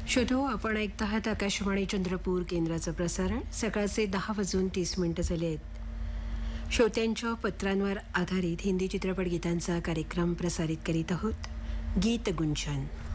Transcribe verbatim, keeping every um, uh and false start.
श्रोतो, आपण ऐकत आहात आकाशवाणी चंद्रपूर केंद्राचं प्रसारण. सकाळचे दहा वाजून तीस मिनिटं झाले आहेत. श्रोत्यांच्या पत्रांवर आधारित हिंदी चित्रपट गीतांचा कार्यक्रम प्रसारित करीत आहोत. गीत गुंजन.